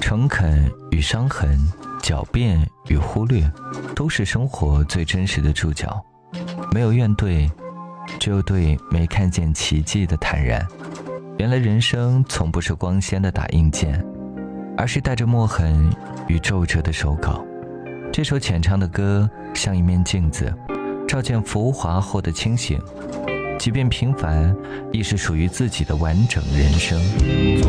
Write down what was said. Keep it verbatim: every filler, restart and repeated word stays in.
诚恳与伤痕，狡辩与忽略，都是生活最真实的注脚。没有怨怼，只有对没看见奇迹的坦然。原来人生从不是光鲜的打印件，而是带着墨痕与皱褶的手稿。这首浅唱的歌像一面镜子，照见浮华后的清醒，即便平凡，亦是属于自己的完整人生。